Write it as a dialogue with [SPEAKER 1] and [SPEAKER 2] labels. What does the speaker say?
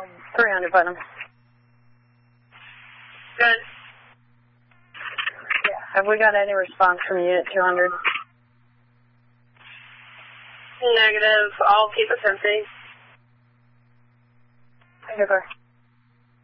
[SPEAKER 1] 300 bottom.
[SPEAKER 2] Good.
[SPEAKER 1] Yeah. Have we got any response from Unit 200?
[SPEAKER 2] Negative. I'll keep it empty.
[SPEAKER 1] Over.